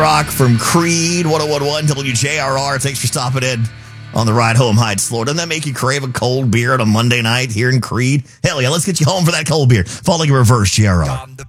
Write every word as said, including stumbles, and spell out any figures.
Rock from Creed, one oh one point one W J R R. Thanks for stopping in on the ride home, Heights, Florida. Doesn't that make you crave a cold beer on a Monday night here in Creed? Hell yeah, let's get you home for that cold beer. Falling in reverse, J R R.